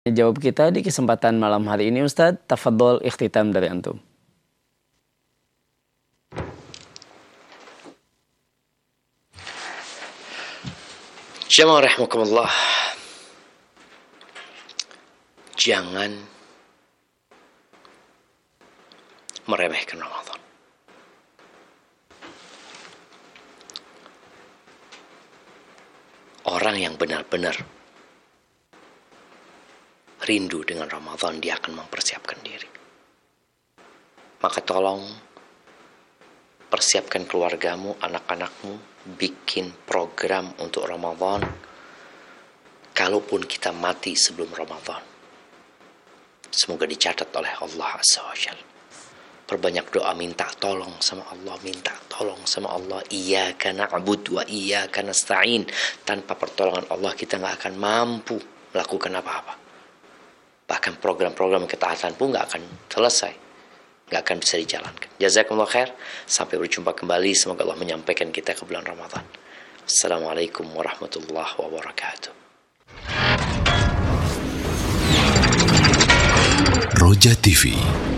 Jawab kita di kesempatan malam hari ini, Ustadz. Tafadhol ikhtitam dari antum. Jamaah rahimakumullah. Jangan meremehkan Ramadan. Orang yang benar-benar rindu dengan Ramadan, dia akan mempersiapkan diri. Maka tolong persiapkan keluargamu, anak-anakmu, bikin program untuk Ramadan. Kalaupun kita mati sebelum Ramadan, semoga dicatat oleh Allah Azza wa Jalla. Perbanyak doa, minta tolong sama Allah, minta tolong sama Allah. Iyyaka na'budu wa iyyaka nasta'in. Tanpa pertolongan Allah kita gak akan mampu melakukan apa-apa. Bahkan program-program ketaatan pun gak akan selesai, gak akan bisa dijalankan. Jazakumullah khair. Sampai berjumpa kembali. Semoga Allah menyampaikan kita ke bulan Ramadan. Assalamualaikum warahmatullahi wabarakatuh. Roja TV.